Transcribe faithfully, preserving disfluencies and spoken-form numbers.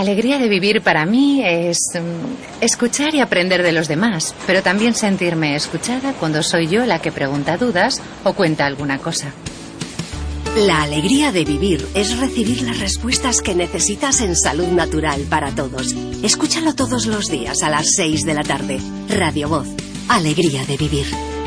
alegría de vivir para mí es um, escuchar y aprender de los demás, pero también sentirme escuchada cuando soy yo la que pregunta dudas o cuenta alguna cosa. La alegría de vivir es recibir las respuestas que necesitas en Salud Natural para Todos. Escúchalo todos los días a las seis de la tarde. Radio Voz, alegría de vivir.